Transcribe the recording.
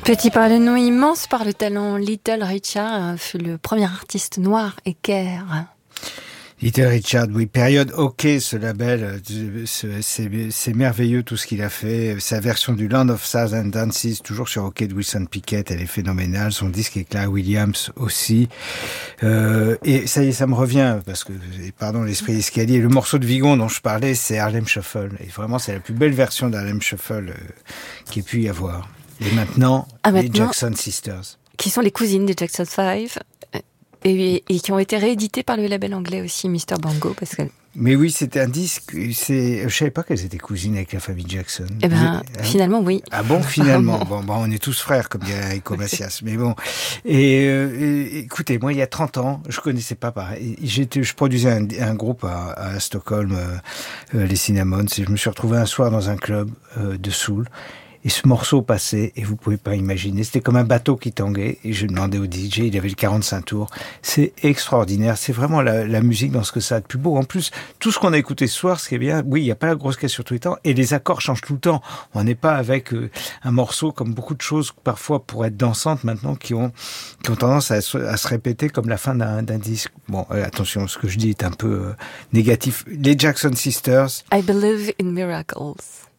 Petit par le nom immense, par le talent, Little Richard fut le premier artiste noir équerre. Little Richard, oui, période OK, ce label, c'est merveilleux tout ce qu'il a fait. Sa version du Land of Thousand Dances, toujours sur OK de Wilson Pickett, elle est phénoménale. Son disque avec Clara Williams aussi. Et ça y est, ça me revient, parce que, pardon, l'esprit escalier. Le morceau de Vigon dont je parlais, c'est Harlem Shuffle. Et vraiment, c'est la plus belle version d'Harlem Shuffle qu'il ait pu y avoir. Et maintenant, les Jackson Sisters. Qui sont les cousines des Jackson 5. Et qui ont été réédités par le label anglais aussi, Mr. Bongo, parce que... Mais oui, c'était un disque, je savais pas qu'elles étaient cousines avec la famille Jackson. Eh ben, finalement, oui. Ah bon, finalement. Bon, on est tous frères, comme dirait Enrico Macias. Mais bon. Et écoutez, moi, il y a 30 ans, je connaissais pas pareil. Je produisais un groupe à Stockholm, les Cinnamons, et je me suis retrouvé un soir dans un club de soul. Et ce morceau passait, et vous pouvez pas imaginer, c'était comme un bateau qui tanguait, et je demandais au DJ, il avait le 45 tours. C'est extraordinaire, c'est vraiment la musique dans ce que ça a de plus beau. En plus, tout ce qu'on a écouté ce soir, ce qui est bien, oui, il n'y a pas la grosse caisse sur tout le temps, et les accords changent tout le temps. On n'est pas avec un morceau comme beaucoup de choses, parfois pour être dansantes maintenant, qui ont tendance à se répéter comme la fin d'un disque. Bon, attention, ce que je dis est un peu négatif. Les Jackson Sisters. I believe in miracles.